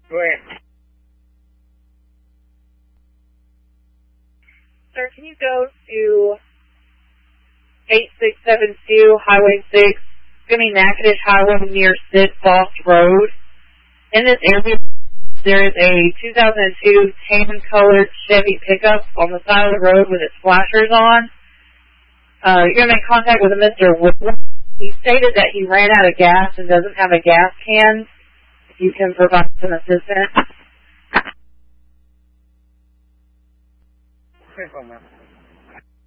Go ahead. Sir, can you go to 8672 Highway 6, it's going to be Natchitoches Highway near Sid Foss Road. In this area, there is a 2002 tan-colored Chevy pickup on the side of the road with its flashers on. You're going to make contact with a Mr. Woodland. He stated that he ran out of gas and doesn't have a gas can. If you can provide some assistance. Okay,